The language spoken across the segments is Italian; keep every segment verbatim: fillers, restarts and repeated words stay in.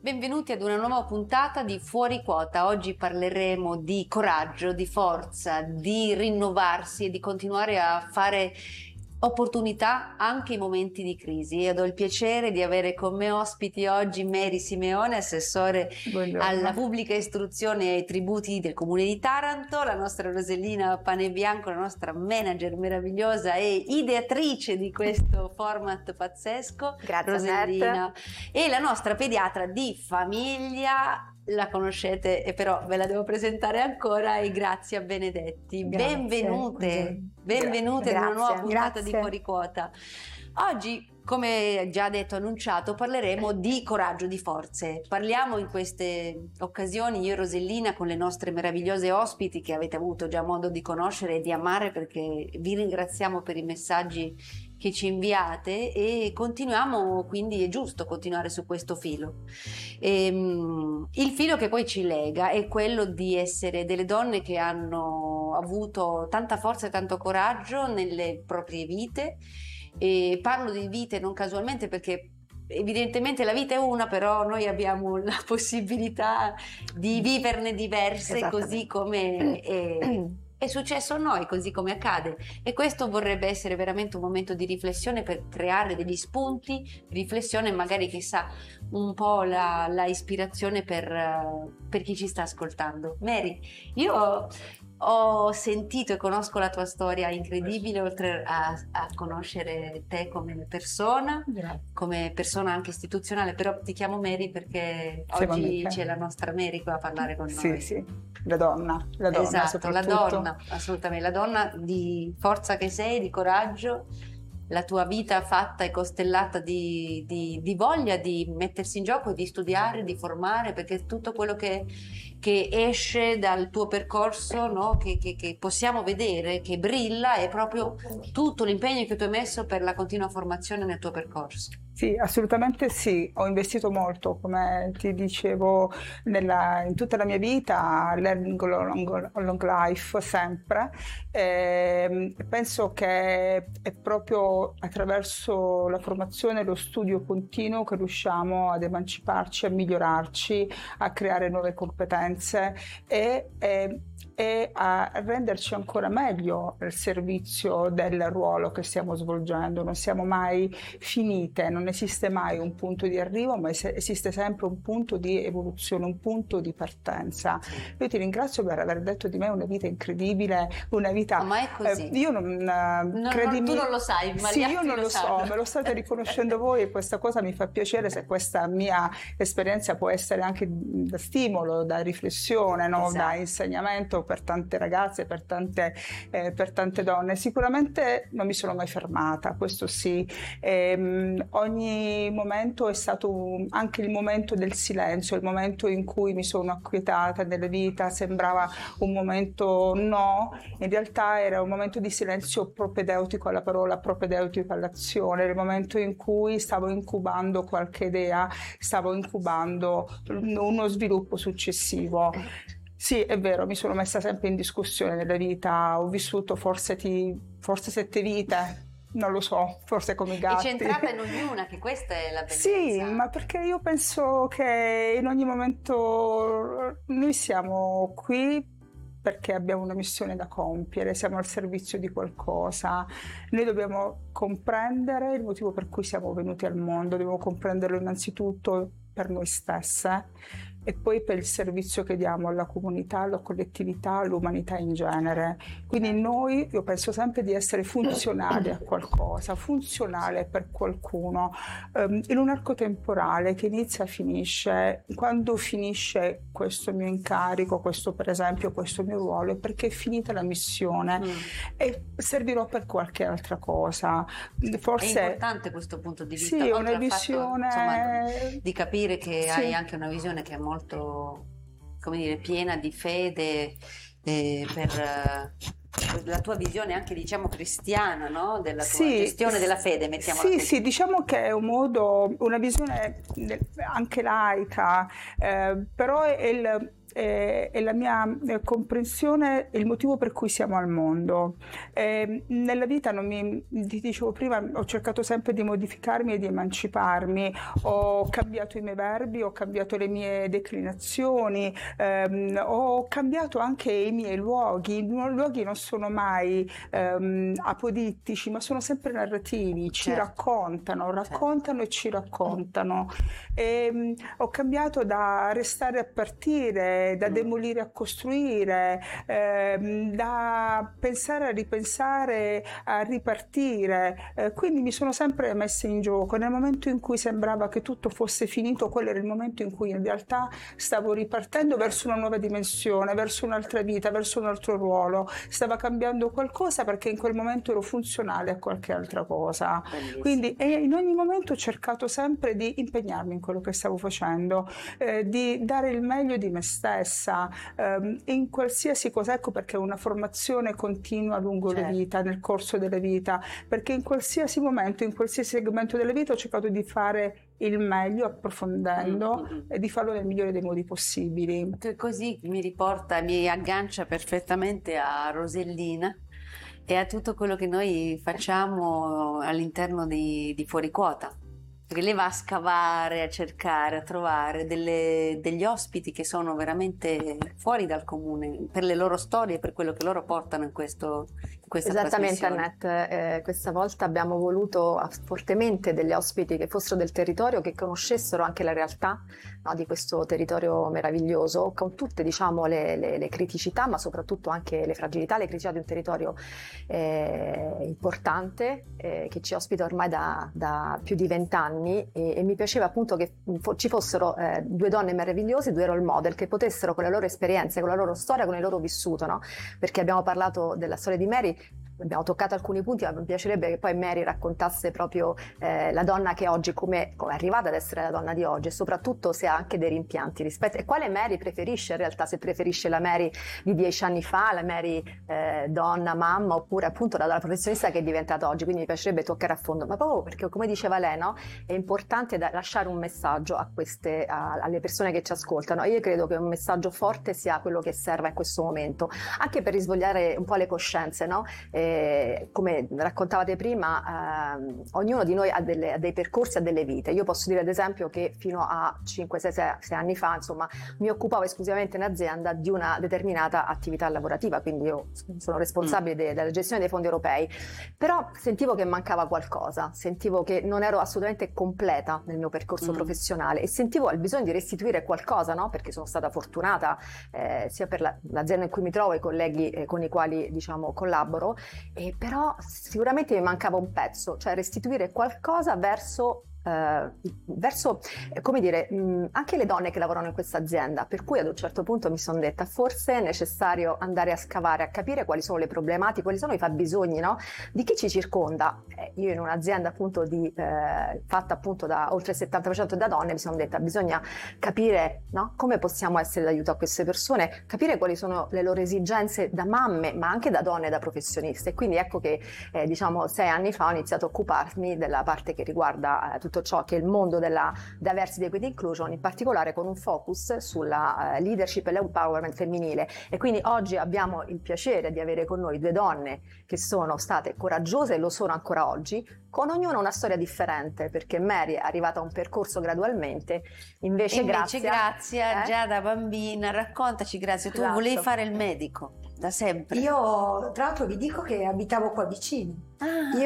Benvenuti ad una nuova puntata di Fuori Quota. Oggi parleremo di coraggio, di forza, di rinnovarsi e di continuare a fare opportunità anche in momenti di crisi. Io ho il piacere di avere con me ospiti oggi Mary Simeone, assessore Buongiorno. alla pubblica istruzione e ai tributi del Comune di Taranto, la nostra Rosellina Panebianco, la nostra manager meravigliosa e ideatrice di questo format pazzesco. Grazie, Rosellina. Annette. E la nostra pediatra di famiglia, la conoscete e però ve la devo presentare ancora, è Grazia Benedetti. Grazie. Benvenute, Buongiorno. benvenute ad una Grazie, nuova puntata grazie. di Fuori Quota. Oggi, come già detto, annunciato, parleremo di coraggio, di forze. Parliamo in queste occasioni, io e Rosellina, con le nostre meravigliose ospiti che avete avuto già modo di conoscere e di amare, perché vi ringraziamo per i messaggi che ci inviate e continuiamo, quindi è giusto continuare su questo filo. Ehm, il filo che poi ci lega è quello di essere delle donne che hanno avuto tanta forza e tanto coraggio nelle proprie vite, e parlo di vite non casualmente perché evidentemente la vita è una, però noi abbiamo la possibilità di viverne diverse, così come è, è successo a noi, così come accade, e questo vorrebbe essere veramente un momento di riflessione per creare degli spunti, riflessione, magari chissà un po' la, la ispirazione per, per chi ci sta ascoltando. Mary, io ho sentito e conosco la tua storia incredibile, oltre a, a conoscere te come persona, Grazie. come persona anche istituzionale, però ti chiamo Mary perché Siamo oggi amiche. c'è la nostra Mary qua a parlare con Sì, noi. sì, la donna, la donna Esatto, la soprattutto. donna, assolutamente, la donna di forza che sei, di coraggio, la tua vita fatta e costellata di, di, di voglia di mettersi in gioco, di studiare, di formare, perché tutto quello che, che esce dal tuo percorso, no? che, che, che possiamo vedere, che brilla, è proprio tutto l'impegno che tu hai messo per la continua formazione nel tuo percorso. Sì, assolutamente sì, ho investito molto, come ti dicevo, nella, in tutta la mia vita, learning long, long life, sempre. E penso che è proprio attraverso la formazione e lo studio continuo che riusciamo ad emanciparci, a migliorarci, a creare nuove competenze e, e e a renderci ancora meglio al servizio del ruolo che stiamo svolgendo. Non siamo mai finite, non esiste mai un punto di arrivo, ma esiste sempre un punto di evoluzione, un punto di partenza. Io ti ringrazio per aver detto di me una vita incredibile, una vita... Ma è così. Eh, io non... non, credimi, non tu non lo sai, ma sì, gli altri io non lo, lo sanno. so, me lo state riconoscendo voi e questa cosa mi fa piacere, se questa mia esperienza può essere anche da stimolo, da riflessione, no? Esatto. Da insegnamento per tante ragazze, per tante, eh, per tante donne. Sicuramente non mi sono mai fermata, questo sì. Ehm, ogni momento è stato un, anche il momento del silenzio, il momento in cui mi sono acquietata nella vita, sembrava un momento no, in realtà era un momento di silenzio propedeutico alla parola, propedeutico all'azione, il momento in cui stavo incubando qualche idea, stavo incubando uno sviluppo successivo. Sì, è vero, mi sono messa sempre in discussione nella vita, ho vissuto forse, ti, forse sette vite, non lo so, forse come i gatti. E centrata in ognuna, che questa è la bellezza. Sì, ma perché io penso che in ogni momento noi siamo qui perché abbiamo una missione da compiere, siamo al servizio di qualcosa. Noi dobbiamo comprendere il motivo per cui siamo venuti al mondo, dobbiamo comprenderlo innanzitutto per noi stesse e poi per il servizio che diamo alla comunità, alla collettività, all'umanità in genere. Quindi noi, io penso sempre di essere funzionali a qualcosa, funzionale per qualcuno, um, in un arco temporale che inizia e finisce. Quando finisce questo mio incarico, questo per esempio, questo mio ruolo, è perché è finita la missione mm. e servirò per qualche altra cosa. Forse è importante questo punto di vista. Sì, una visione... Fatto, insomma, di capire che sì. hai anche una visione che è molto, come dire, piena di fede eh, per eh, la tua visione anche, diciamo, cristiana, no? Della tua sì, gestione della fede, mettiamola sì, così. Sì, diciamo che è un modo, una visione anche laica, eh, però è il... è, è la mia comprensione, è il motivo per cui siamo al mondo. Eh, nella vita, non mi, ti dicevo prima, ho cercato sempre di modificarmi e di emanciparmi, ho cambiato i miei verbi, ho cambiato le mie declinazioni, ehm, ho cambiato anche i miei luoghi. I luoghi non sono mai ehm, apodittici, ma sono sempre narrativi, ci certo. raccontano, raccontano certo. e ci raccontano. E, mh, ho cambiato da restare a partire, da demolire a costruire, ehm, da pensare a ripensare a ripartire, eh, quindi mi sono sempre messa in gioco. Nel momento in cui sembrava che tutto fosse finito, quello era il momento in cui in realtà stavo ripartendo verso una nuova dimensione, verso un'altra vita, verso un altro ruolo, stava cambiando qualcosa perché in quel momento ero funzionale a qualche altra cosa. Bellissimo. Quindi e in ogni momento ho cercato sempre di impegnarmi in quello che stavo facendo, eh, di dare il meglio di me stessa, ehm, in qualsiasi cosa. Ecco perché è una formazione continua lungo certo. la vita, nel corso della vita, perché in qualsiasi momento, in qualsiasi segmento della vita ho cercato di fare il meglio approfondendo mm-hmm. e di farlo nel migliore dei modi possibili. Così mi riporta, mi aggancia perfettamente a Rosellina e a tutto quello che noi facciamo all'interno di, di Fuori Quota. Perché lei va a scavare, a cercare, a trovare delle, degli ospiti che sono veramente fuori dal comune per le loro storie, per quello che loro portano in, questo, in questa Esattamente, Annette, eh, questa volta abbiamo voluto fortemente degli ospiti che fossero del territorio, che conoscessero anche la realtà, no, di questo territorio meraviglioso, con tutte, diciamo, le, le, le criticità, ma soprattutto anche le fragilità, le criticità di un territorio eh, importante eh, che ci ospita ormai da, da più di vent'anni. E, e mi piaceva appunto che ci fossero eh, due donne meravigliose, due role model che potessero con le loro esperienze, con la loro storia, con il loro vissuto, no? Perché abbiamo parlato della storia di Mary, abbiamo toccato alcuni punti, ma mi piacerebbe che poi Mary raccontasse proprio eh, la donna che oggi, come, come è arrivata ad essere la donna di oggi, e soprattutto se ha anche dei rimpianti rispetto e quale Mary preferisce in realtà, se preferisce la Mary di dieci anni fa, la Mary eh, donna, mamma, oppure appunto la, la professionista che è diventata oggi. Quindi mi piacerebbe toccare a fondo, ma proprio perché, come diceva lei, no, è importante da lasciare un messaggio a queste, a, alle persone che ci ascoltano. Io credo che un messaggio forte sia quello che serve in questo momento, anche per risvegliare un po' le coscienze, no? Eh, come raccontavate prima, eh, ognuno di noi ha, delle, ha dei percorsi, ha delle vite. Io posso dire ad esempio che fino a cinque sei anni fa, insomma, mi occupavo esclusivamente in azienda di una determinata attività lavorativa, quindi io sono responsabile mm. de, della gestione dei fondi europei, però sentivo che mancava qualcosa, sentivo che non ero assolutamente completa nel mio percorso mm. professionale e sentivo il bisogno di restituire qualcosa, no? Perché sono stata fortunata eh, sia per la, l'azienda in cui mi trovo e i colleghi eh, con i quali, diciamo, collaboro, eh, però sicuramente mi mancava un pezzo, cioè restituire qualcosa verso Uh, verso, eh, come dire, mh, anche le donne che lavorano in questa azienda, per cui ad un certo punto mi sono detta forse è necessario andare a scavare, a capire quali sono le problematiche, quali sono i fabbisogni, no? Di chi ci circonda. Eh, io in un'azienda appunto di, eh, fatta appunto da oltre il settanta per cento da donne, mi sono detta bisogna capire, no? Come possiamo essere d'aiuto a queste persone, capire quali sono le loro esigenze da mamme, ma anche da donne, da professioniste. E quindi ecco che eh, diciamo sei anni fa ho iniziato a occuparmi della parte che riguarda eh, tutto ciò che è il mondo della diversity, equity, inclusion, in particolare con un focus sulla uh, leadership e l'empowerment femminile. E quindi oggi abbiamo il piacere di avere con noi due donne che sono state coraggiose e lo sono ancora oggi, con ognuna una storia differente, perché Mary è arrivata a un percorso gradualmente, invece, invece Grazia, Grazia eh? già da bambina, raccontaci Grazia, tu Esatto. volevi fare il medico da sempre. Io tra l'altro vi dico che abitavo qua vicino. Ah.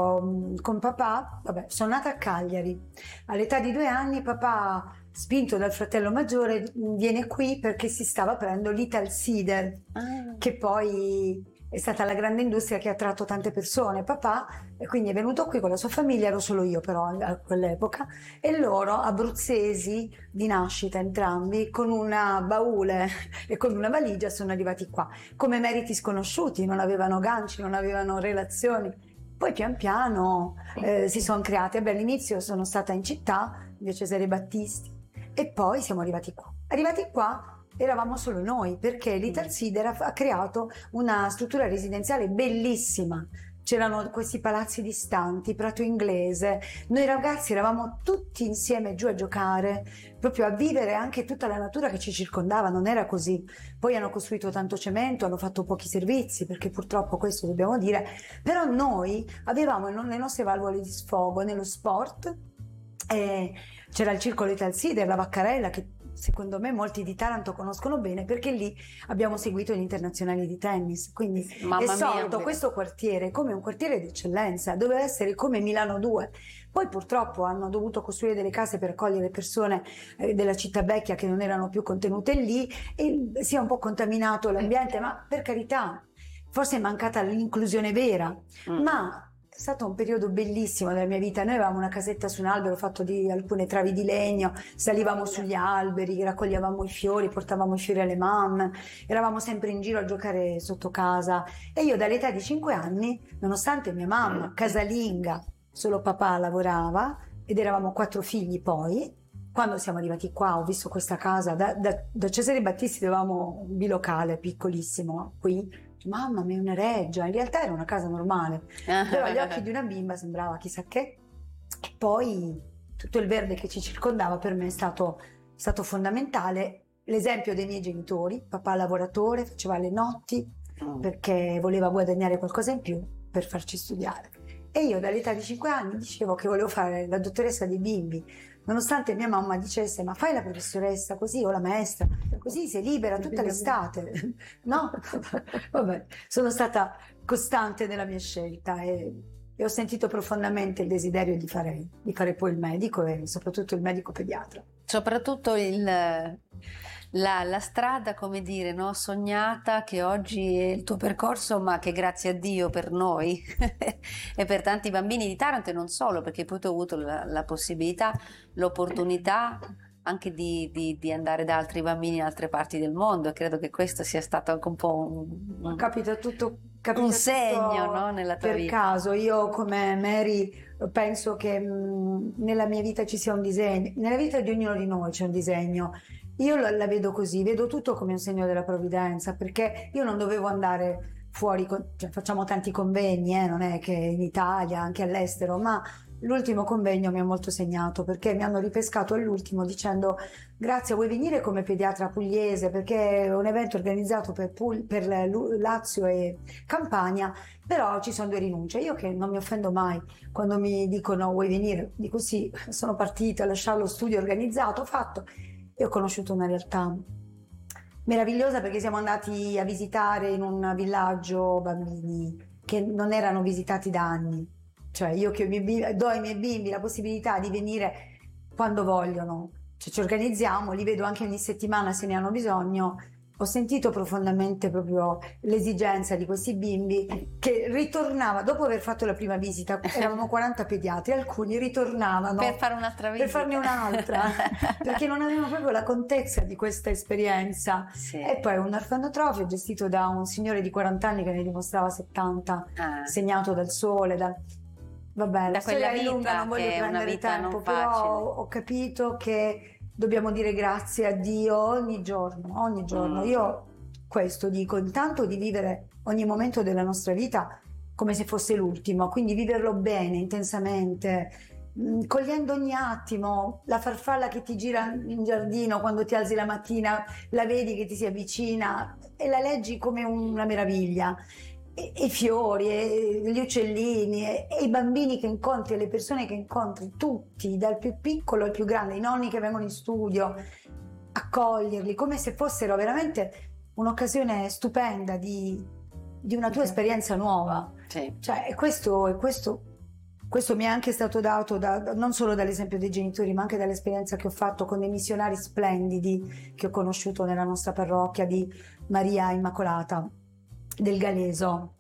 Io con papà, vabbè, sono nata a Cagliari. All'età di due anni papà, spinto dal fratello maggiore, viene qui perché si stava aprendo l'Italsider, Ah. che poi è stata la grande industria che ha attratto tante persone. Papà e quindi è venuto qui con la sua famiglia, ero solo io però a quell'epoca, e loro abruzzesi di nascita entrambi, con una baule e con una valigia sono arrivati qua come meriti sconosciuti, non avevano ganci, non avevano relazioni. Poi pian piano eh, si sono create. Beh, all'inizio sono stata in città, via Cesare Battisti, e poi siamo arrivati qua. Arrivati qua eravamo solo noi, perché l'Italsider ha creato una struttura residenziale bellissima, c'erano questi palazzi distanti, Prato Inglese, noi ragazzi eravamo tutti insieme giù a giocare, proprio a vivere anche tutta la natura che ci circondava, non era così. Poi hanno costruito tanto cemento, hanno fatto pochi servizi, perché purtroppo questo dobbiamo dire, però noi avevamo le nostre valvole di sfogo nello sport, eh, c'era il Circolo Italsider, la Vaccarella, che secondo me molti di Taranto conoscono bene, perché lì abbiamo seguito gli internazionali di tennis, quindi Mamma è sorto mia. questo quartiere come un quartiere d'eccellenza, doveva essere come Milano due. Poi purtroppo hanno dovuto costruire delle case per accogliere persone eh, della città vecchia che non erano più contenute lì, e si è un po' contaminato l'ambiente, ma per carità, forse è mancata l'inclusione vera, Mm. ma è stato un periodo bellissimo della mia vita. Noi avevamo una casetta su un albero fatto di alcune travi di legno, salivamo sugli alberi, raccoglievamo i fiori, portavamo i fiori alle mamme, eravamo sempre in giro a giocare sotto casa. E io dall'età di cinque anni, nonostante mia mamma, casalinga, solo papà lavorava ed eravamo quattro figli poi, quando siamo arrivati qua ho visto questa casa, da, da, da Cesare Battisti avevamo un bilocale piccolissimo qui. Mamma mia, una reggia, in realtà era una casa normale, però agli occhi di una bimba sembrava chissà che. E poi tutto il verde che ci circondava per me è stato, stato fondamentale. L'esempio dei miei genitori: papà lavoratore, faceva le notti perché voleva guadagnare qualcosa in più per farci studiare, e io dall'età di cinque anni dicevo che volevo fare la dottoressa dei bimbi, nonostante mia mamma dicesse: ma fai la professoressa così, o la maestra, così sei libera tutta l'estate. No, vabbè, sono stata costante nella mia scelta e, e ho sentito profondamente il desiderio di fare, di fare poi il medico, e soprattutto il medico pediatra. Soprattutto il, la, la strada, come dire, no, sognata, che oggi è il tuo percorso, ma che grazie a Dio per noi e per tanti bambini di Taranto, e non solo, perché poi tu hai avuto la, la possibilità, l'opportunità anche di, di, di andare da altri bambini in altre parti del mondo, e credo che questo sia stato anche un po' un, un, Capita tutto, capita un tutto segno, no, nella tua per vita. caso. Io, come Mary, penso che mh, nella mia vita ci sia un disegno, nella vita di ognuno di noi c'è un disegno. Io la, la vedo così, vedo tutto come un segno della provvidenza, perché io non dovevo andare fuori, con, cioè, facciamo tanti convegni, eh, non è che in Italia, anche all'estero, ma l'ultimo convegno mi ha molto segnato, perché mi hanno ripescato all'ultimo dicendo: Grazia, vuoi venire come pediatra pugliese, perché è un evento organizzato per, Puglia, per Lazio e Campania, però ci sono due rinunce. Io, che non mi offendo mai quando mi dicono vuoi venire, dico sì, sono partita, lasciare lo studio organizzato, fatto. E ho conosciuto una realtà meravigliosa, perché siamo andati a visitare in un villaggio bambini che non erano visitati da anni. Cioè, io che bimbi, do ai miei bimbi la possibilità di venire quando vogliono, cioè ci organizziamo, li vedo anche ogni settimana se ne hanno bisogno. Ho sentito profondamente proprio l'esigenza di questi bimbi, che ritornava dopo aver fatto la prima visita. Eravamo quaranta pediatri, alcuni ritornavano Per fare un'altra visita. per farne un'altra perché non avevano proprio la contezza di questa esperienza. Sì. E poi un orfanotrofio gestito da un signore di quaranta anni che ne dimostrava settanta, Ah. segnato dal sole, da... Vabbè, la Da quella storia è lunga, vita, non voglio che è una prendere vita tempo, non però facile. ho capito che dobbiamo dire grazie a Dio ogni giorno, ogni giorno. Mm. Io questo dico, intanto di vivere ogni momento della nostra vita come se fosse l'ultimo, quindi viverlo bene, intensamente, mh, cogliendo ogni attimo, la farfalla che ti gira in giardino quando ti alzi la mattina, la vedi che ti si avvicina e la leggi come una meraviglia. E, e i fiori, e gli uccellini, e, e i bambini che incontri, e le persone che incontri, tutti, dal più piccolo al più grande, i nonni che vengono in studio, accoglierli come se fossero veramente un'occasione stupenda di, di una tua esperienza nuova. Sì. Cioè, questo, questo, questo mi è anche stato dato da, non solo dall'esempio dei genitori, ma anche dall'esperienza che ho fatto con dei missionari splendidi che ho conosciuto nella nostra parrocchia di Maria Immacolata del Galeso,